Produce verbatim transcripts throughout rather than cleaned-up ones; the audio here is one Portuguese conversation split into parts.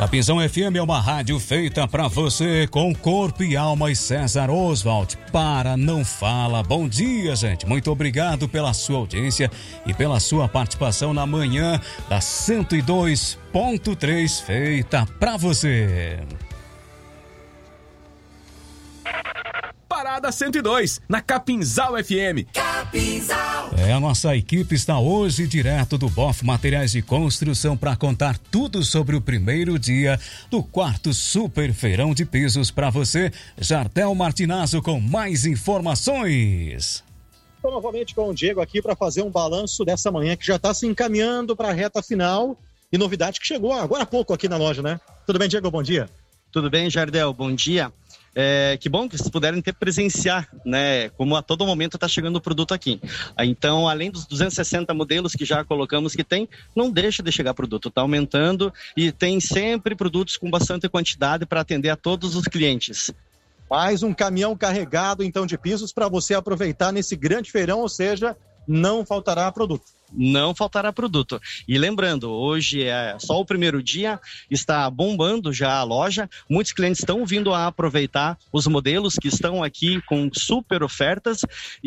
Capinzal F M é uma rádio feita pra você, com corpo e alma, e César Oswald. Para, não fala. Bom dia, gente. Muito obrigado pela sua audiência e pela sua participação na manhã da cento e dois ponto três, feita pra você. Parada cento e dois, na Capinzal F M. Capinzal. É, a nossa equipe está hoje direto do B O F Materiais de Construção para contar tudo sobre o primeiro dia do quarto Super Feirão de Pisos para você. Jardel Martinazzo com mais informações. Estou novamente com o Diego aqui para fazer um balanço dessa manhã que já está se encaminhando para a reta final e novidade que chegou agora há pouco aqui na loja, né? Tudo bem, Diego? Bom dia. Tudo bem, Jardel? Bom dia. É, que bom que vocês puderem ter presenciar, né? Como a todo momento está chegando o produto aqui. Então, além dos duzentos e sessenta modelos que já colocamos que tem, não deixa de chegar produto, está aumentando e tem sempre produtos com bastante quantidade para atender a todos os clientes. Mais um caminhão carregado, então, de pisos para você aproveitar nesse grande feirão, ou seja, não faltará produto. Não faltará produto. E lembrando, hoje é só o primeiro dia, está bombando já a loja, muitos clientes estão vindo a aproveitar os modelos que estão aqui com super ofertas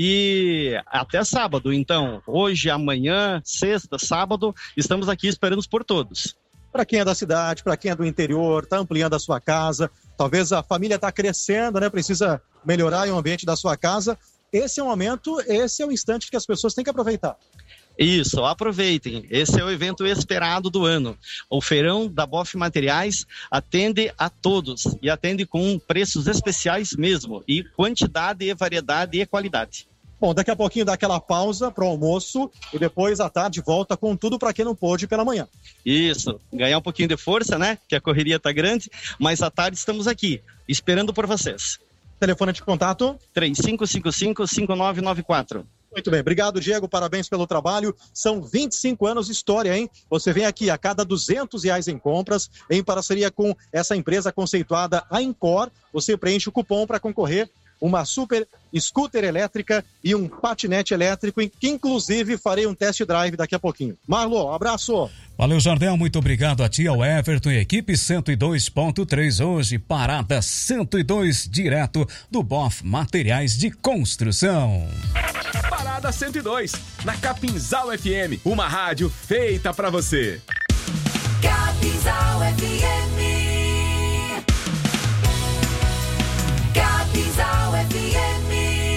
e até sábado. Então, hoje, amanhã, sexta, sábado, estamos aqui esperando por todos. Para quem é da cidade, para quem é do interior, está ampliando a sua casa, talvez a família está crescendo, né? Precisa melhorar o ambiente da sua casa. Esse é o momento, esse é o instante que as pessoas têm que aproveitar. Isso, aproveitem. Esse é o evento esperado do ano. O Feirão da B O F Materiais atende a todos e atende com preços especiais mesmo, e quantidade, e variedade e qualidade. Bom, daqui a pouquinho dá aquela pausa para o almoço e depois à tarde volta com tudo para quem não pôde pela manhã. Isso, ganhar um pouquinho de força, né? Que a correria está grande, mas à tarde estamos aqui, esperando por vocês. Telefone de contato? três cinco cinco cinco, cinco nove nove quatro. Muito bem, obrigado, Diego, parabéns pelo trabalho. São vinte e cinco anos de história, hein? Você vem aqui a cada duzentos reais em compras, em parceria com essa empresa conceituada, a Encore. Você preenche o cupom para concorrer uma super scooter elétrica e um patinete elétrico, que inclusive farei um test drive daqui a pouquinho. Marlon, um abraço. Valeu, Jardel, muito obrigado a ti, ao Everton e equipe cento e dois ponto três. Hoje, parada cento e dois, direto do B O F Materiais de Construção. Parada cento e dois, na Capinzal F M, uma rádio feita pra você. Capinzal F M. Capinzal F M.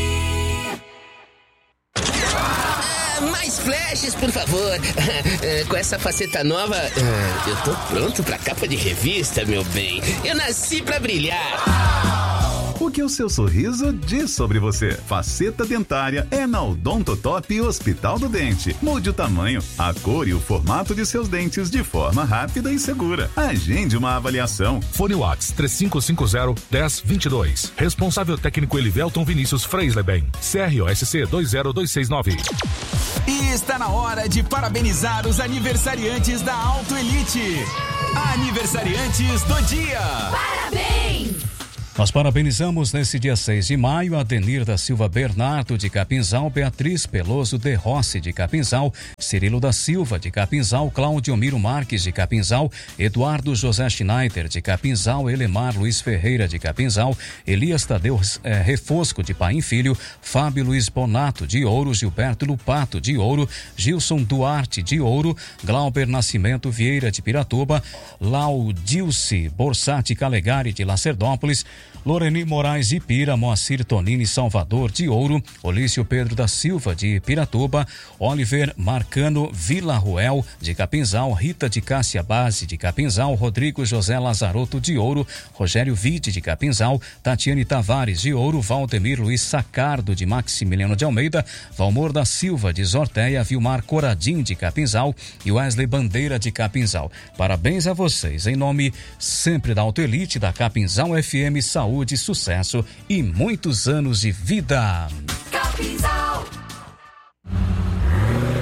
Ah, mais flashes, por favor. Com essa faceta nova, eu tô pronto pra capa de revista, meu bem. Eu nasci pra brilhar. O que o seu sorriso diz sobre você? Faceta dentária é na Odontotop Hospital do Dente. Mude o tamanho, a cor e o formato de seus dentes de forma rápida e segura. Agende uma avaliação. Fone Whats três cinco cinco zero, um zero dois dois. Responsável técnico Elivelton Vinícius Freisleben. C R O S C dois zero dois seis nove. E está na hora de parabenizar os aniversariantes da Auto Elite. Aniversariantes do dia. Parabéns! Nós parabenizamos nesse dia seis de maio Adenir da Silva Bernardo de Capinzal, Beatriz Peloso de Rossi de Capinzal, Cirilo da Silva de Capinzal, Cláudio Miro Marques de Capinzal, Eduardo José Schneider de Capinzal, Elemar Luiz Ferreira de Capinzal, Elias Tadeu eh, Refosco de Paim Filho, Fábio Luiz Bonato de Ouro, Gilberto Lupato de Ouro, Gilson Duarte de Ouro, Glauber Nascimento Vieira de Piratuba, Laudilce Borsati Calegari de Lacerdópolis, Loreni Moraes de Pira, Moacir Tonini Salvador de Ouro, Olício Pedro da Silva de Piratuba, Oliver Marcano Vila Ruel de Capinzal, Rita de Cássia Base de Capinzal, Rodrigo José Lazaroto de Ouro, Rogério Vite de Capinzal, Tatiane Tavares de Ouro, Valdemir Luiz Sacardo de Maximiliano de Almeida, Valmor da Silva de Zorteia, Vilmar Coradim de Capinzal e Wesley Bandeira de Capinzal. Parabéns a vocês, em nome sempre da Auto Elite, da Capinzal F M, saúde, sucesso e muitos anos de vida. Capinzal.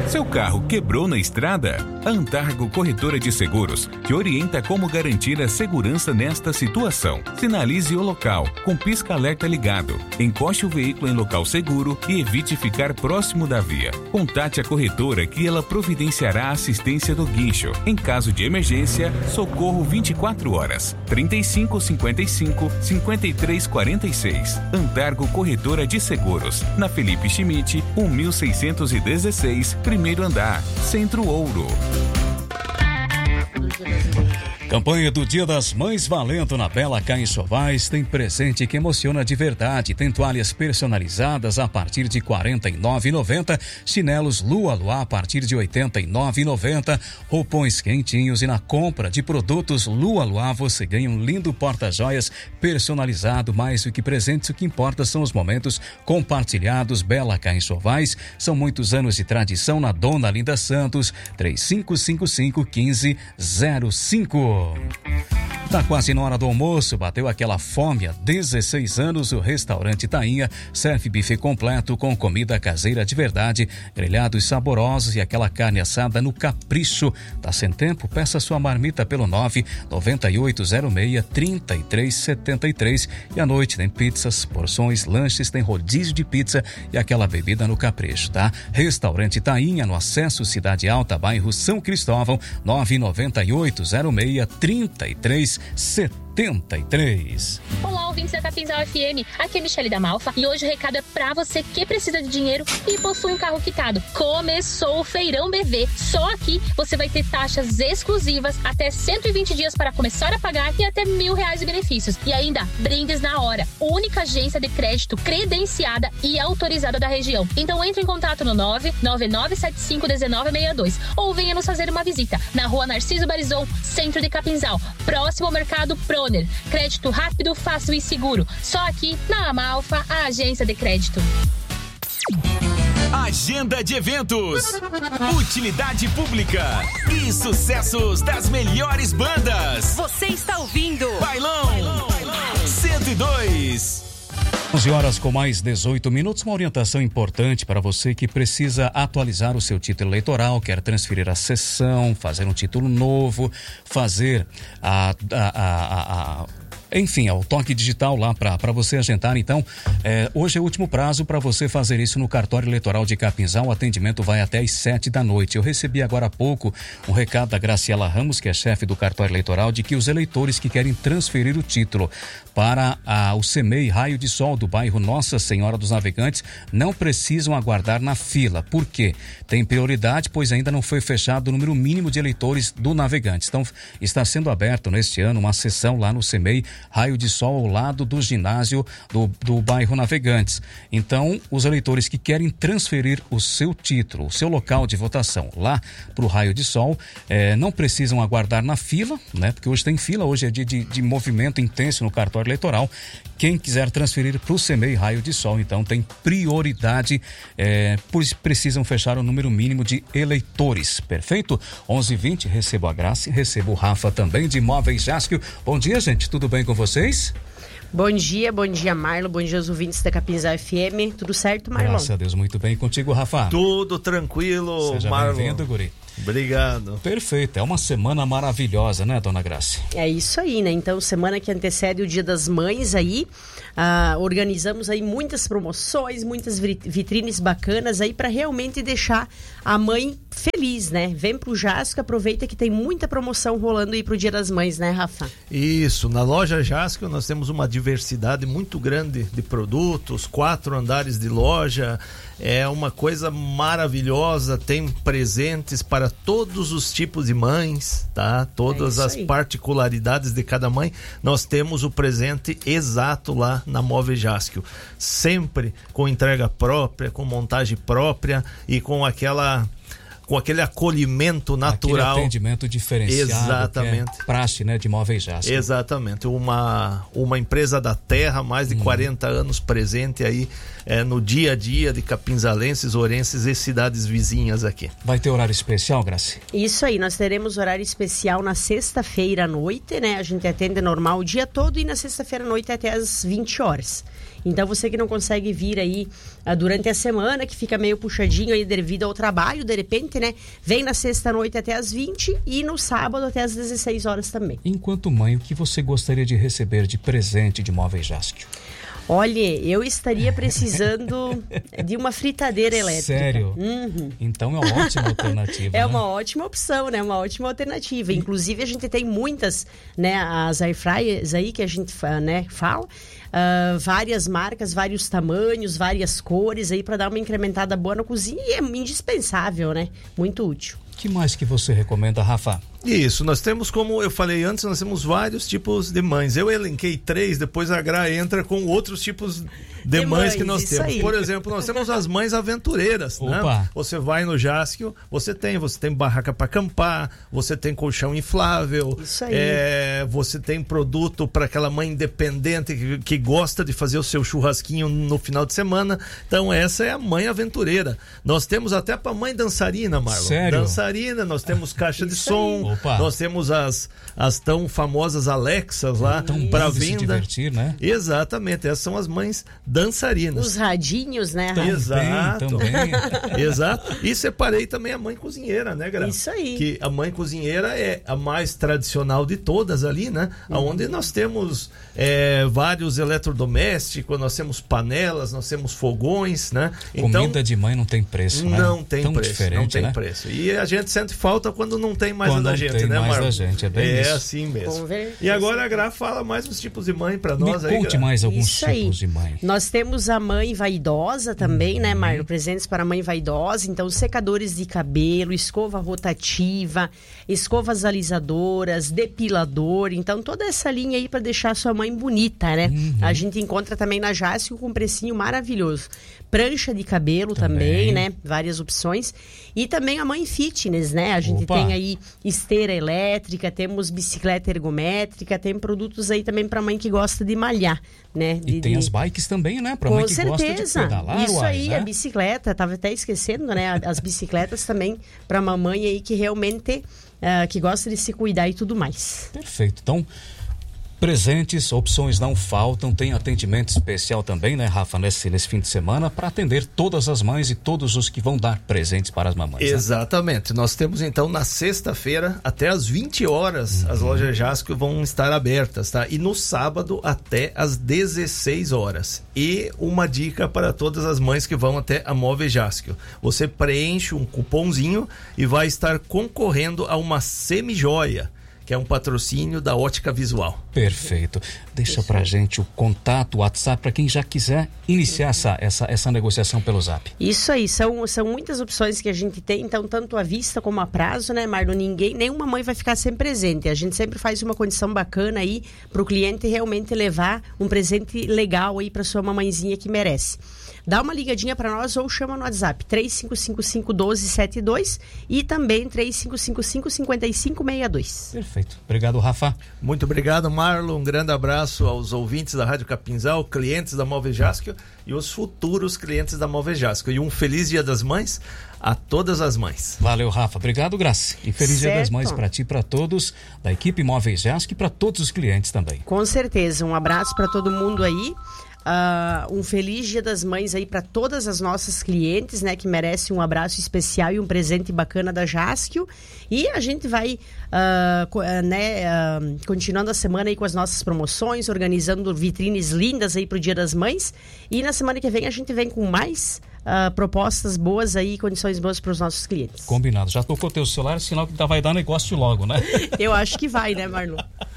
Seu carro quebrou na estrada? A Antargo Corretora de Seguros te orienta como garantir a segurança nesta situação. Sinalize o local com pisca-alerta ligado. Encoste o veículo em local seguro e evite ficar próximo da via. Contate a corretora que ela providenciará a assistência do guincho. Em caso de emergência, socorro vinte e quatro horas. trinta e cinco, cinquenta e cinco, cinquenta e três, quarenta e seis. Antargo Corretora de Seguros. Na Felipe Schmidt, mil seiscentos e dezesseis, primeiro andar, Centro Ouro. Campanha do Dia das Mães valendo na Bela Cá Enxovais. Tem presente que emociona de verdade. Tem toalhas personalizadas a partir de quarenta e nove reais e noventa centavos. Chinelos Lua Luá a partir de oitenta e nove reais e noventa centavos. Roupões quentinhos, e na compra de produtos Lua Luá você ganha um lindo porta-joias personalizado. Mais do que presentes, o que importa são os momentos compartilhados. Bela Cá Enxovais, são muitos anos de tradição na Dona Linda Santos. três cinco cinco cinco, um cinco zero cinco. Tá quase na hora do almoço, bateu aquela fome. Há dezesseis anos, o restaurante Tainha serve buffet completo com comida caseira de verdade, grelhados saborosos e aquela carne assada no capricho. Tá sem tempo? Peça sua marmita pelo nove nove oito zero seis, três três sete três. E à noite tem pizzas, porções, lanches, tem rodízio de pizza e aquela bebida no capricho, tá? Restaurante Tainha, no Acesso Cidade Alta, bairro São Cristóvão, nove nove oito zero seis, três três setenta e três. Olá, ouvintes da Capinzal F M, aqui é Michele da Malfa e hoje o recado é pra você que precisa de dinheiro e possui um carro quitado. Começou o Feirão B V. Só aqui você vai ter taxas exclusivas, até cento e vinte dias para começar a pagar e até mil reais de benefícios. E ainda, brindes na hora. Única agência de crédito credenciada e autorizada da região. Então entre em contato no nove nove nove sete cinco um nove seis dois ou venha nos fazer uma visita na rua Narciso Barizon, centro de Capinzal, próximo ao Mercado Proner. Crédito rápido, fácil e seguro. Só aqui na Amalfa, a agência de crédito. Agenda de eventos, utilidade pública e sucessos das melhores bandas. Você está ouvindo Bailão, Bailão. cento e dois. onze horas com mais dezoito minutos, uma orientação importante para você que precisa atualizar o seu título eleitoral, quer transferir a sessão, fazer um título novo, fazer a... a, a, a enfim, o toque digital lá para você agendar. Então, é, hoje é o último prazo para você fazer isso no cartório eleitoral de Capinzal. O atendimento vai até às sete da noite. Eu recebi agora há pouco um recado da Graciela Ramos, que é chefe do cartório eleitoral, de que os eleitores que querem transferir o título para a, o C M E I Raio de Sol do bairro Nossa Senhora dos Navegantes não precisam aguardar na fila. Por quê? Tem prioridade, pois ainda não foi fechado o número mínimo de eleitores do Navegantes. Então, está sendo aberto neste ano uma sessão lá no C M E I Raio de Sol, ao lado do ginásio do, do bairro Navegantes. Então, os eleitores que querem transferir o seu título, o seu local de votação lá para o Raio de Sol, eh, não precisam aguardar na fila, né? Porque hoje tem fila, hoje é dia de, de movimento intenso no cartório eleitoral. Quem quiser transferir para o C M E I Raio de Sol, então tem prioridade, eh, pois precisam fechar o número mínimo de eleitores. Perfeito? onze e vinte, recebo a Graça, recebo o Rafa também de Móveis Jáskio. Bom dia, gente, tudo bem com vocês? Bom dia, bom dia, Marlon, bom dia aos ouvintes da Capinzal F M, tudo certo, Marlon? Graças a Deus, muito bem. Contigo, Rafa? Tudo tranquilo, Seja Marlon. Bem-vindo, guri. Obrigado. Perfeito, é uma semana maravilhosa, né, dona Graça? É isso aí, né? Então, semana que antecede o Dia das Mães aí, ah, organizamos aí muitas promoções, muitas vitrines bacanas aí para realmente deixar a mãe feliz, né? Vem pro Jasco, aproveita que tem muita promoção rolando aí pro Dia das Mães, né, Rafa? Isso, na loja Jasco nós temos uma diversidade muito grande de produtos, quatro andares de loja, é uma coisa maravilhosa, tem presentes para todos os tipos de mães, tá? Todas é as aí. Particularidades de cada mãe, nós temos o presente exato lá na Móveis Jáskio, sempre com entrega própria, com montagem própria e com aquela com aquele acolhimento natural. Aquele atendimento diferenciado. Exatamente. Que é praxe, né, de Móveis Jasco. Exatamente. Uma, uma empresa da terra, mais de hum. quarenta anos presente aí é, no dia a dia de capinzalenses, ourenses e cidades vizinhas aqui. Vai ter horário especial, Graci? Isso aí, nós teremos horário especial na sexta-feira à noite, né? A gente atende normal o dia todo e na sexta-feira à noite até às vinte horas. Então você que não consegue vir aí uh, durante a semana, que fica meio puxadinho aí devido ao trabalho, de repente, né? Vem na sexta-noite até às vinte e no sábado até às dezesseis horas também. Enquanto mãe, o que você gostaria de receber de presente de Móveis Jasco? Olha, eu estaria precisando de uma fritadeira elétrica. Sério? Uhum. Então é uma ótima alternativa. É né? uma ótima opção, né? Uma ótima alternativa. Inclusive, a gente tem muitas, né? As air fryers aí que a gente né, fala. Uh, várias marcas, vários tamanhos, várias cores aí para dar uma incrementada boa na cozinha e é indispensável, né? Muito útil. O que mais que você recomenda, Rafa? Isso, nós temos, como eu falei antes, nós temos vários tipos de mães. Eu elenquei três, depois a Gra entra com outros tipos de, de mães, mães que nós temos. Aí. Por exemplo, nós temos as mães aventureiras, Opa. né? Você vai no Jasco, você tem, você tem barraca para acampar, você tem colchão inflável, isso aí. É, você tem produto para aquela mãe independente que, que gosta de fazer o seu churrasquinho no final de semana. Então essa é a mãe aventureira. Nós temos até para mãe dançarina, Marlon. Sério? Dançarina, nós temos caixa de som. Opa. Nós temos as, as tão famosas Alexas lá para venda. Se divertir, né? Exatamente, essas são as mães dançarinas. Os radinhos, né? Também, Exato. Também. Exato. E separei também a mãe cozinheira, né, Gra? Isso aí. Que a mãe cozinheira é a mais tradicional de todas ali, né? Uhum. Onde nós temos é, vários eletrodomésticos, nós temos panelas, nós temos fogões, né? Comida então, de mãe não tem preço, né? Não tem Tão preço, diferente, não tem né? preço. E a gente sente falta quando não tem mais quando a da gente, tem né, mais Marlon? da gente, é bem É isso. assim mesmo. E agora a Gra fala mais uns tipos de mãe pra nós. Me aí, conte Gra. mais alguns Isso tipos aí. de mãe. Nós temos a mãe vaidosa também, uhum. né, Marlon? Presentes para a mãe vaidosa. Então, secadores de cabelo, escova rotativa, escovas alisadoras, depilador. Então, toda essa linha aí para deixar a sua mãe bonita, né? Uhum. A gente encontra também na Jasco com um precinho maravilhoso. Prancha de cabelo também, também, né? Várias opções. E também a mãe fitness, né? A gente Opa. tem aí esteira elétrica, temos bicicleta ergométrica, tem produtos aí também para mãe que gosta de malhar, né? De, e tem de... as bikes também, né? Pra Com mãe que certeza. gosta de pedalar. Isso uai, aí, né? a bicicleta, tava até esquecendo, né? As bicicletas também para mamãe aí que realmente uh, que gosta de se cuidar e tudo mais. Perfeito. Então, presentes, opções não faltam, tem atendimento especial também, né, Rafa, nesse, nesse fim de semana, para atender todas as mães e todos os que vão dar presentes para as mamães. Exatamente. Né? Nós temos então na sexta-feira até às vinte horas uhum. as lojas Jasco vão estar abertas, tá? E no sábado até às dezesseis horas. E uma dica para todas as mães que vão até a Móveis Jasco. Você preenche um cupomzinho e vai estar concorrendo a uma semi-joia, que é um patrocínio da Ótica Visual. Perfeito. Deixa pra gente o contato, o WhatsApp, para quem já quiser iniciar essa, essa, essa negociação pelo Zap. Isso aí, são, são muitas opções que a gente tem, então tanto à vista como a prazo, né, Marlon? Ninguém, nenhuma mãe vai ficar sem presente. A gente sempre faz uma condição bacana aí pro cliente realmente levar um presente legal aí pra sua mamãezinha que merece. Dá uma ligadinha para nós ou chama no WhatsApp três cinco cinco cinco, um dois sete dois e também três cinco cinco cinco, cinco cinco seis dois. Perfeito. Obrigado, Rafa. Muito obrigado, Marlon. Um grande abraço aos ouvintes da Rádio Capinzal, clientes da Móveis Jasco e os futuros clientes da Móveis Jasco. E um feliz Dia das Mães a todas as mães. Valeu, Rafa. Obrigado, Graça. E feliz certo. Dia das Mães para ti, para todos da equipe Móveis Jasco e para todos os clientes também. Com certeza. Um abraço para todo mundo aí. Uh, um feliz Dia das Mães aí para todas as nossas clientes, né, que merecem um abraço especial e um presente bacana da Jasco. E a gente vai uh, né, uh, continuando a semana aí com as nossas promoções, organizando vitrines lindas aí pro Dia das Mães. E na semana que vem a gente vem com mais uh, propostas boas aí, condições boas para os nossos clientes. Combinado. Já tocou teu celular, sinal que vai dar negócio logo, né? Eu acho que vai, né, Marlon?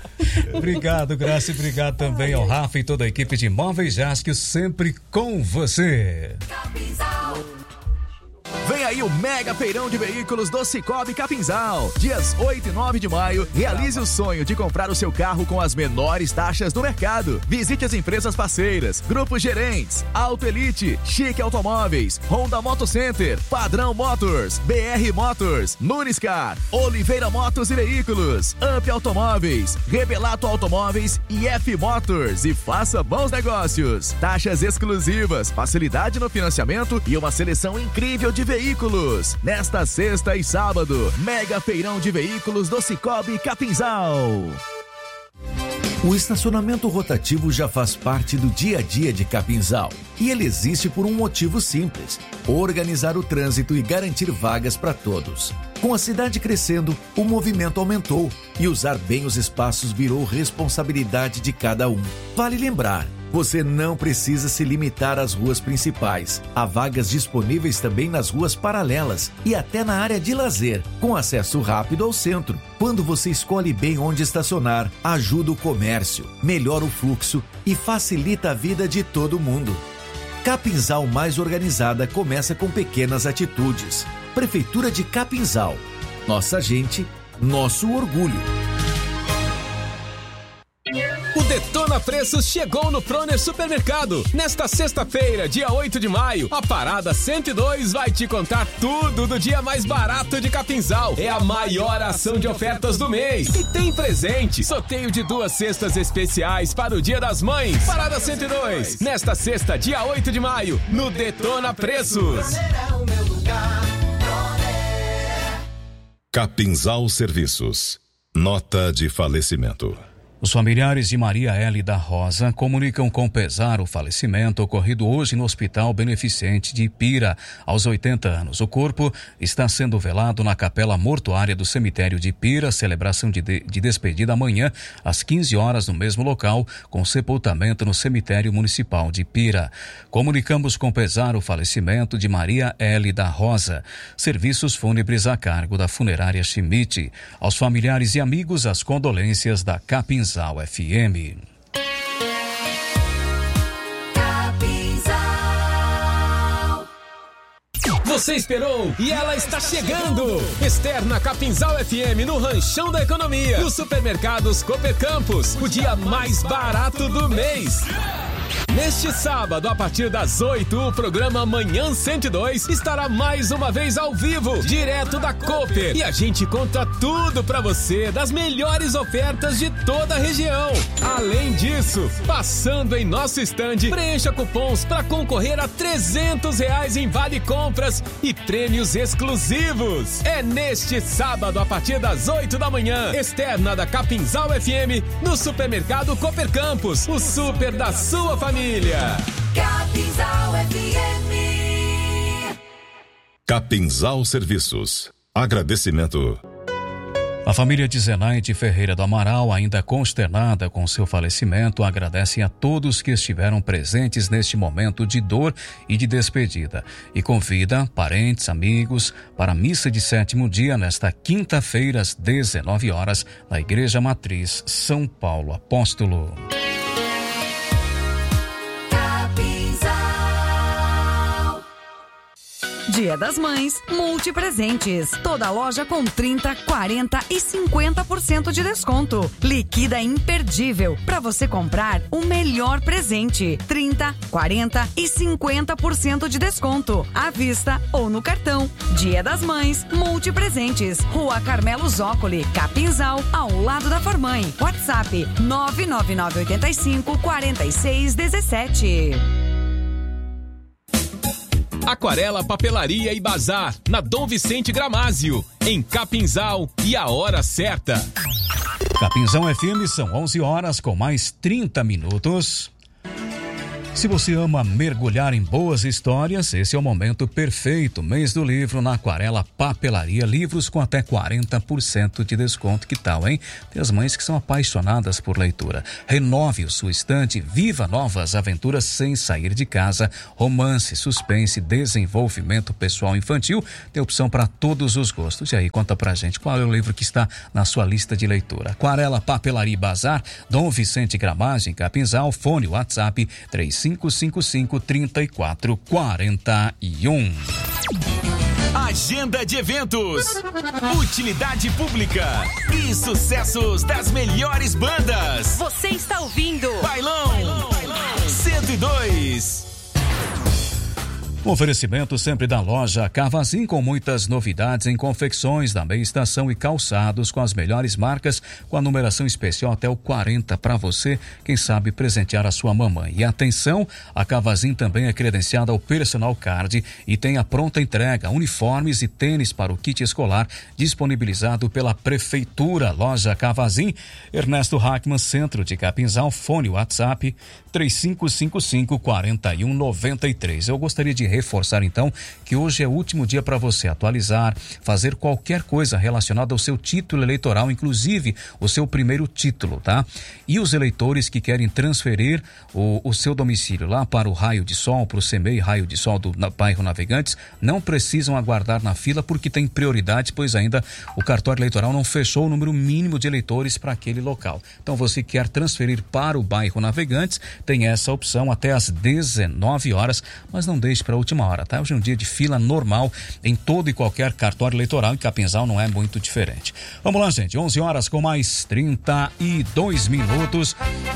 Obrigado, Graça, e obrigado também ao Rafa e toda a equipe de Móveis Jasco, sempre com você. Vem aí o Mega Feirão de Veículos do Cicobi Capinzal. Dias oito e nove de maio, realize o sonho de comprar o seu carro com as menores taxas do mercado. Visite as empresas parceiras, Grupos Gerentes, Auto Elite, Chique Automóveis, Honda Moto Center, Padrão Motors, B R Motors, Nuniscar, Oliveira Motos e Veículos, Up Automóveis, Rebelato Automóveis e F Motors e faça bons negócios. Taxas exclusivas, facilidade no financiamento e uma seleção incrível de veículos. Nesta sexta e sábado, Mega Feirão de Veículos do Cicobi Capinzal. O estacionamento rotativo já faz parte do dia a dia de Capinzal. E ele existe por um motivo simples: organizar o trânsito e garantir vagas para todos. Com a cidade crescendo, o movimento aumentou e usar bem os espaços virou responsabilidade de cada um. Vale lembrar, você não precisa se limitar às ruas principais. Há vagas disponíveis também nas ruas paralelas e até na área de lazer, com acesso rápido ao centro. Quando você escolhe bem onde estacionar, ajuda o comércio, melhora o fluxo e facilita a vida de todo mundo. Capinzal mais organizada começa com pequenas atitudes. Prefeitura de Capinzal. Nossa gente, nosso orgulho. O Detona Preços chegou no Proner Supermercado. Nesta sexta-feira, dia oito de maio, a Parada cento e dois vai te contar tudo do dia mais barato de Capinzal. É a maior ação de ofertas do mês. E tem presente. Sorteio de duas cestas especiais para o Dia das Mães. Parada cento e dois. Nesta sexta, dia oito de maio, no Detona Preços. Capinzal Serviços. Nota de falecimento. Os familiares de Maria L. da Rosa comunicam com pesar o falecimento ocorrido hoje no Hospital Beneficente de Ipira, aos oitenta anos. O corpo está sendo velado na capela mortuária do cemitério de Ipira, celebração de, de, de despedida amanhã, às quinze horas, no mesmo local, com sepultamento no cemitério municipal de Ipira. Comunicamos com pesar o falecimento de Maria L. da Rosa. Serviços fúnebres a cargo da funerária Schmidt. Aos familiares e amigos, as condolências da Capinzal F M. Você esperou e ela está chegando. Externa Capinzal F M no Ranchão da Economia. Nos supermercados Cooper Campos. O dia mais barato do mês. Neste sábado, a partir das oito, o programa Manhã cento e dois estará mais uma vez ao vivo, direto da Cooper. E a gente conta tudo pra você das melhores ofertas de toda a região. Além disso, passando em nosso estande, preencha cupons para concorrer a trezentos reais em vale compras e prêmios exclusivos. É neste sábado, a partir das oito da manhã, externa da Capinzal F M, no supermercado Cooper Campos, o super da sua família. Capinzal F M. Capinzal Serviços. Agradecimento. A família de Zenaide Ferreira do Amaral, ainda consternada com seu falecimento, agradece a todos que estiveram presentes neste momento de dor e de despedida e convida parentes, amigos para a missa de sétimo dia nesta quinta-feira às dezenove horas na Igreja Matriz São Paulo Apóstolo. Dia das Mães, Multipresentes. Toda loja com trinta, quarenta e cinquenta por cento de desconto. Liquida imperdível para você comprar o melhor presente. trinta, quarenta e cinquenta por cento de desconto. À vista ou no cartão. Dia das Mães, Multipresentes. Rua Carmelo Zócoli, Capinzal, ao lado da Formãe. WhatsApp nove nove nove oito cinco, quatro seis um sete. Aquarela Papelaria e Bazar, na Dom Vicente Gramásio, em Capinzal, e a hora certa. Capinzal F M, são onze horas com mais trinta minutos. Se você ama mergulhar em boas histórias, esse é o momento perfeito. Mês do livro na Aquarela Papelaria, livros com até quarenta por cento de desconto. Que tal, hein? Tem as mães que são apaixonadas por leitura. Renove sua estante, viva novas aventuras sem sair de casa. Romance, suspense, desenvolvimento pessoal infantil, tem opção para todos os gostos. E aí, conta pra gente qual é o livro que está na sua lista de leitura. Aquarela Papelaria e Bazar, Dom Vicente Gramagem, em Capinzal, fone WhatsApp três cinco cinco cinco, três quatro quatro um. Agenda de eventos, utilidade pública e sucessos das melhores bandas. Você está ouvindo Bailão, Bailão, Bailão. cento e dois. Um oferecimento sempre da loja Cavazin, com muitas novidades em confecções da meia estação e calçados com as melhores marcas, com a numeração especial até o quarenta para você, quem sabe presentear a sua mamãe. E atenção, a Cavazin também é credenciada ao Personal Card e tem a pronta entrega, uniformes e tênis para o kit escolar disponibilizado pela Prefeitura. Loja Cavazin, Ernesto Hackman, centro de Capinzal, fone WhatsApp três cinco cinco cinco, quatro um nove três. Eu gostaria de reforçar então que hoje é o último dia para você atualizar, fazer qualquer coisa relacionada ao seu título eleitoral, inclusive o seu primeiro título, tá? E os eleitores que querem transferir o, o seu domicílio lá para o Raio de Sol, para o CEMEI Raio de Sol do na, bairro Navegantes, não precisam aguardar na fila porque tem prioridade, pois ainda o cartório eleitoral não fechou o número mínimo de eleitores para aquele local. Então você quer transferir para o bairro Navegantes, tem essa opção até às dezenove horas, mas não deixe para a última hora, tá? Hoje é um dia de fila normal em todo e qualquer cartório eleitoral, e Capinzal não é muito diferente. Vamos lá, gente, onze horas com mais trinta e dois minutos.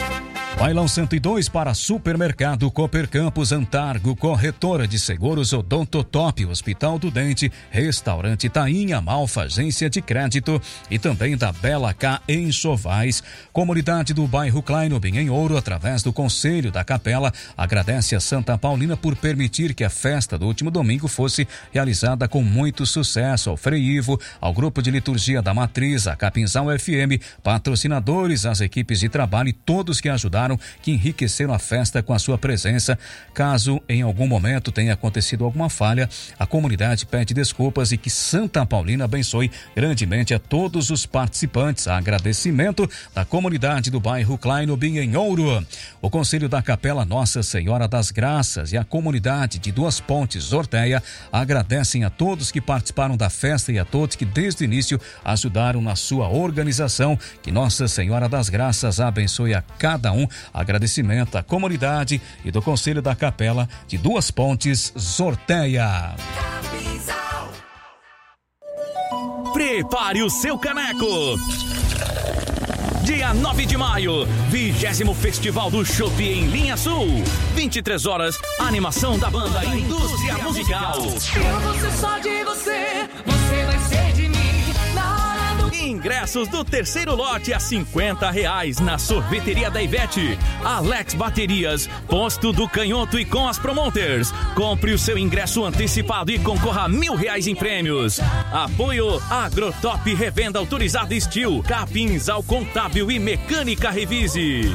Bailão cento e dois para Supermercado Cooper Campos, Antargo, Corretora de Seguros Odontotop, Hospital do Dente, Restaurante Tainha, Malfa, Agência de Crédito e também da Bela K em Chovais. Comunidade do bairro Kleinobin em Ouro, através do Conselho da Capela, agradece a Santa Paulina por permitir que a festa do último domingo fosse realizada com muito sucesso. Ao Frei Ivo, ao Grupo de Liturgia da Matriz, a Capinzal F M, patrocinadores, as equipes de trabalho e todos que ajudaram, que enriqueceram a festa com a sua presença. Caso em algum momento tenha acontecido alguma falha, a comunidade pede desculpas e que Santa Paulina abençoe grandemente a todos os participantes. Agradecimento da comunidade do bairro Kleinobin em Ouro. O Conselho da Capela Nossa Senhora das Graças e a comunidade de Duas Pontes, Orteia, agradecem a todos que participaram da festa e a todos que desde o início ajudaram na sua organização. Que Nossa Senhora das Graças abençoe a cada um. Agradecimento à comunidade e do Conselho da Capela de Duas Pontes, Sorteia. Prepare o seu caneco. Dia nove de maio, vigésimo Festival do Chopp em Linha Sul. vinte e três horas, animação da banda Indústria Musical. Eu vou ser só de você, você vai ser de mim. Na hora do... Ingressos do terceiro lote a cinquenta reais na sorveteria da Ivete, Alex Baterias, Posto do Canhoto e com as Promoters. Compre o seu ingresso antecipado e concorra a mil reais em prêmios. Apoio Agrotop, revenda autorizada Steel, Capinzal Contábil e Mecânica Revise.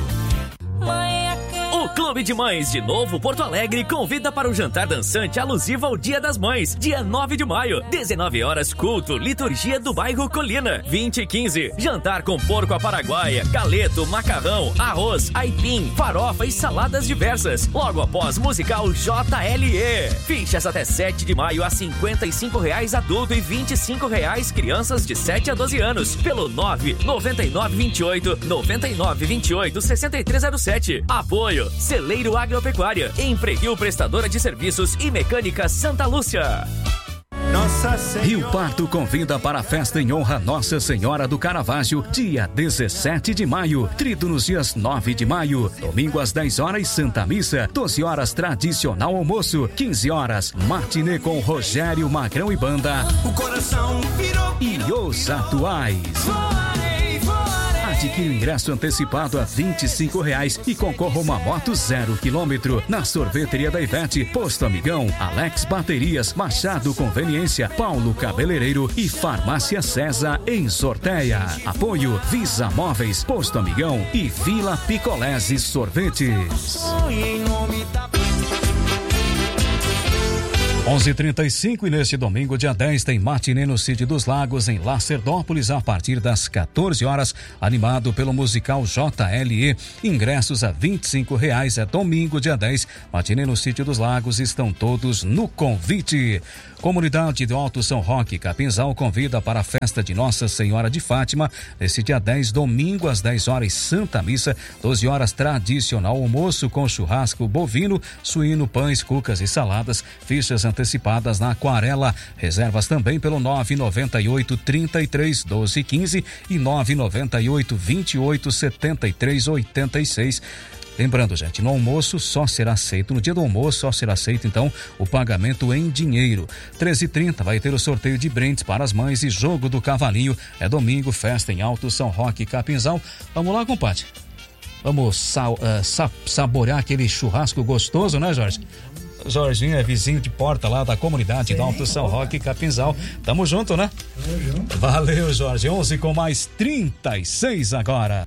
O Clube de Mães de Novo Porto Alegre convida para o jantar dançante alusivo ao Dia das Mães, dia nove de maio, dezenove horas, culto, liturgia do bairro Colina. vinte e quinze, jantar com porco à paraguaia, galeto, macarrão, arroz, aipim, farofa e saladas diversas. Logo após, musical J L E. Fichas até sete de maio a cinquenta e cinco reais adulto e vinte e cinco reais crianças de sete a doze anos. Pelo nove nove nove vinte e oito, noventa e nove vinte e oito, sessenta e três zero sete. Apoio Celeiro Agropecuária, Empreguil Prestadora de Serviços e Mecânica Santa Lúcia. Rio Pardo convida para a festa em honra Nossa Senhora do Caravaggio, dia dezessete de maio, trido nos dias nove de maio, domingo às dez horas, Santa Missa, doze horas, tradicional almoço, quinze horas, matinê com Rogério Magrão e Banda. O coração virou, virou, e os atuais. Adquire o ingresso antecipado a vinte e cinco reais e concorra a uma moto zero quilômetro na sorveteria da Ivete, Posto Amigão, Alex Baterias, Machado Conveniência, Paulo Cabeleireiro e Farmácia César em Sorteia. Apoio Visa Móveis, Posto Amigão e Vila Picolés e Sorvetes. onze e trinta e cinco e neste domingo, dia dez, tem matinê no Sítio dos Lagos, em Lacerdópolis, a partir das quatorze horas, animado pelo musical J L E. Ingressos a vinte e cinco reais, é domingo, dia dez, matinê no Sítio dos Lagos, estão todos no convite. Comunidade do Alto São Roque, Capinzal, convida para a festa de Nossa Senhora de Fátima, nesse dia dez, domingo, às dez horas, Santa Missa, doze horas, tradicional almoço com churrasco bovino, suíno, pães, cucas e saladas, fichas antecipadas antecipadas na Aquarela. Reservas também pelo nove nove oito, trinta e três, doze, quinze e nove nove oito, vinte e oito, setenta e três, oitenta e seis. Lembrando, gente, no almoço só será aceito, no dia do almoço só será aceito, então, o pagamento em dinheiro. treze e trinta vai ter o sorteio de brindes para as mães e jogo do cavalinho. É domingo, festa em Alto São Roque, Capinzal. Vamos lá, compadre. Vamos sal, uh, sa, saborear aquele churrasco gostoso, né, Jorge? Jorginho é vizinho de porta lá da comunidade do Alto São Roque, Capinzal. Tamo junto, né? Tamo junto. Valeu, Jorge. onze com mais trinta e seis agora.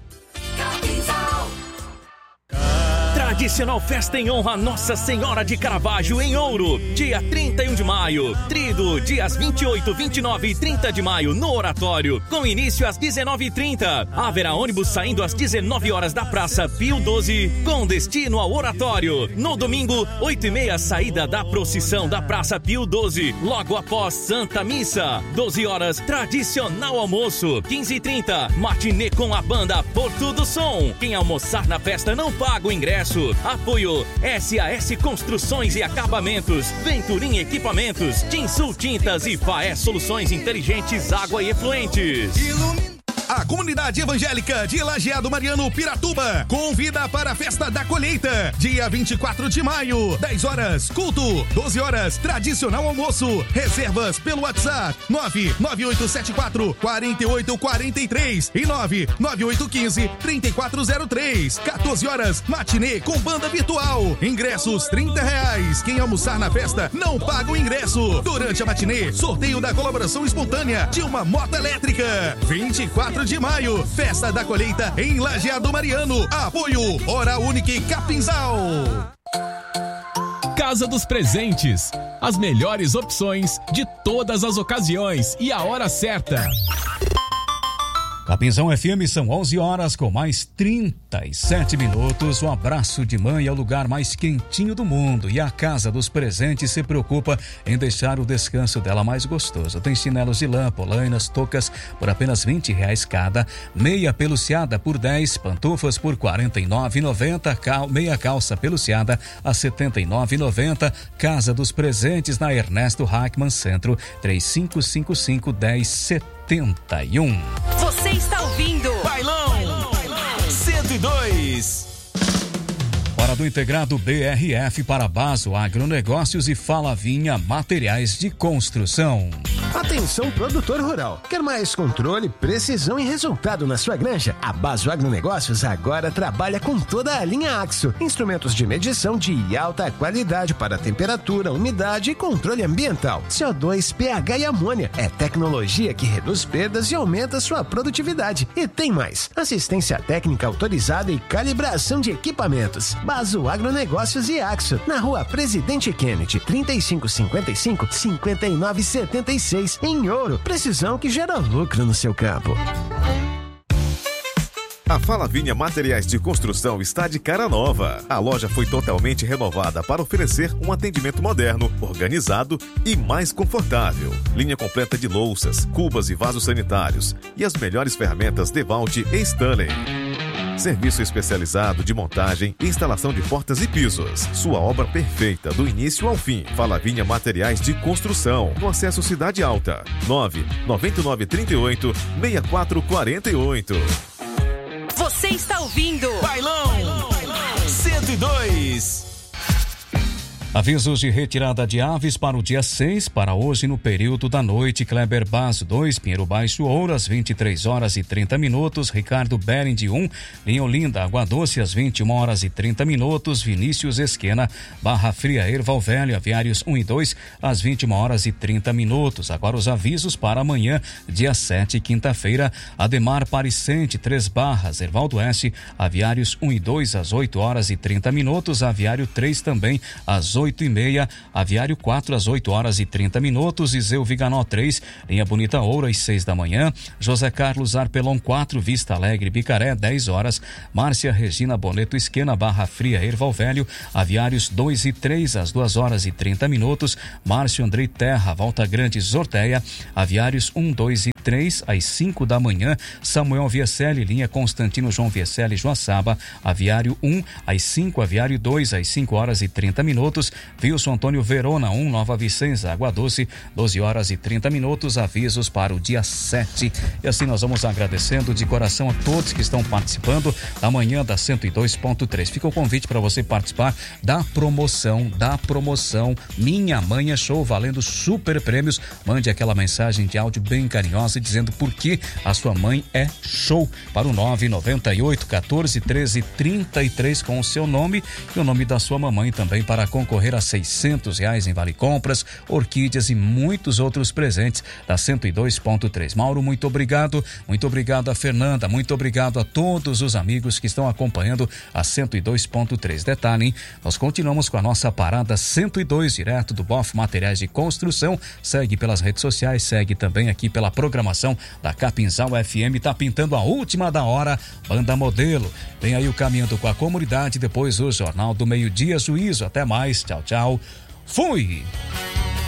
Tradicional festa em honra a Nossa Senhora de Caravaggio em Ouro, dia trinta e um de maio. Trido, dias vinte e oito, vinte e nove e trinta de maio no Oratório, com início às dezenove e trinta. Haverá ônibus saindo às dezenove horas da Praça Pio doze, com destino ao Oratório. No domingo, oito e meia, saída da procissão da Praça Pio doze, logo após Santa Missa. doze horas, tradicional almoço. quinze e trinta, matinê com a banda Porto do Som. Quem almoçar na festa não paga o ingresso. Apoio S A S Construções e Acabamentos, Venturim Equipamentos, Tinsul Tintas e Faé Soluções Inteligentes Água e Efluentes. A comunidade evangélica de Lajeado Mariano Piratuba convida para a festa da colheita, dia vinte e quatro de maio, dez horas, culto, doze horas, tradicional almoço. Reservas pelo WhatsApp nove nove oito sete quatro, quatro oito quatro três e nove nove oito um cinco, três quatro zero três. quatorze horas, matinê com banda virtual. Ingressos trinta reais. Quem almoçar na festa não paga o ingresso. Durante a matinê, sorteio da colaboração espontânea de uma moto elétrica. vinte e quatro de maio, festa da colheita em Lajeado Mariano. Apoio Hora Única Capinzal. Casa dos Presentes, as melhores opções de todas as ocasiões e a hora certa. Capinzal F M, são onze horas com mais trinta e sete minutos. O abraço de mãe é o lugar mais quentinho do mundo e a Casa dos Presentes se preocupa em deixar o descanso dela mais gostoso. Tem chinelos de lã, polainas, toucas por apenas vinte reais cada, meia peluciada por dez, pantufas por quarenta e nove reais e noventa centavos, cal, meia calça peluciada a setenta e nove reais e noventa centavos. Casa dos Presentes na Ernesto Hackman Centro, três cinco cinco cinco, um zero setenta e um. Você está ouvindo Bailão, Bailão, Bailão. cento e dois. Hora do integrado B R F para Baso Agronegócios e Falavinha Materiais de Construção. Atenção, produtor rural. Quer mais controle, precisão e resultado na sua granja? A Baso Agronegócios agora trabalha com toda a linha Axo. Instrumentos de medição de alta qualidade para temperatura, umidade e controle ambiental. C O dois, pH e amônia. É tecnologia que reduz perdas e aumenta sua produtividade. E tem mais. Assistência técnica autorizada e calibração de equipamentos. Baso Agronegócios e Axo. Na rua Presidente Kennedy, trinta e cinco cinquenta e cinco, cinquenta e nove setenta e seis. Em Ouro, precisão que gera lucro no seu campo. A Falavinha Materiais de Construção está de cara nova. A loja foi totalmente renovada para oferecer um atendimento moderno, organizado e mais confortável. Linha completa de louças, cubas e vasos sanitários e as melhores ferramentas DeWalt e Stanley. Serviço especializado de montagem e instalação de portas e pisos. Sua obra perfeita do início ao fim. Falavinha Materiais de Construção. No acesso Cidade Alta. nove nove nove três oito, seis quatro quatro oito. Você está ouvindo Bailão, Bailão, Bailão. cento e dois. Avisos de retirada de aves para o dia seis, para hoje no período da noite. Kleber Basso dois, Pinheiro Baixo Ouro, às vinte e três horas e trinta minutos. Ricardo Berend um, Linha Olinda, Água Doce, às vinte e uma horas e trinta minutos. Vinícius Esquena, Barra Fria, Erval Velho, Aviários um e dois, às vinte e uma horas e trinta minutos. Agora os avisos para amanhã, dia sete, quinta-feira. Ademar Pariscente, Três Barras, Erval do Oeste, Aviários um e dois, às oito horas e trinta minutos. Aviário três também, às oito e meia, Aviário quatro às oito horas e trinta minutos, Iseu Viganó três, Linha Bonita Ouro às seis da manhã, José Carlos Arpelon quatro, Vista Alegre Bicaré dez horas, Márcia Regina Boneto Esquena, Barra Fria Erval Velho, Aviários dois e três às duas horas e trinta minutos, Márcio Andrei Terra, Volta Grande Zorteia, Aviários um, dois e três às cinco da manhã, Samuel Vieselli, linha Constantino João Vieselli, Joaçaba, aviário um às cinco, aviário dois às cinco horas e trinta minutos, Wilson Antônio Verona um, Nova Vicença, Água Doce, doze horas e trinta minutos, avisos para o dia sete. E assim nós vamos agradecendo de coração a todos que estão participando da manhã da cento e dois ponto três. Fica o convite para você participar da promoção, da promoção Minha Mãe é Show, valendo super prêmios. Mande aquela mensagem de áudio bem carinhosa dizendo por que a sua mãe é show para o nove nove oito, quatorze, treze, trinta e três com o seu nome e o nome da sua mamãe também, para concorrer a seiscentos reais em vale compras, orquídeas e muitos outros presentes da cento e dois ponto três. Mauro, muito obrigado, muito obrigado a Fernanda, muito obrigado a todos os amigos que estão acompanhando a cento e dois ponto três. Detalhe, hein? Nós continuamos com a nossa parada cento e dois, direto do B O F Materiais de Construção. Segue pelas redes sociais, segue também aqui pela programação da Capinzal F M. Tá pintando a última da hora, Banda Modelo. Tem aí o Caminhando com a Comunidade, depois o Jornal do Meio-Dia, Juízo. Até mais, tchau, tchau. Fui!